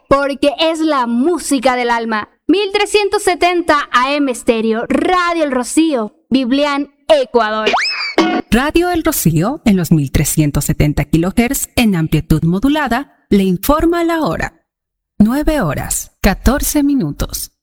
Porque es la música del alma. 1370 AM Estéreo, Radio El Rocío, Biblián, Ecuador. Radio El Rocío, en los 1370 kHz en amplitud modulada, le informa la hora. 9 horas, 14 minutos.